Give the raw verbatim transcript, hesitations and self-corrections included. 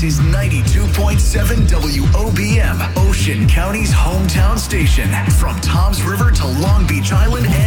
This is ninety-two point seven W O B M, Ocean County's hometown station. From Toms River to Long Beach Island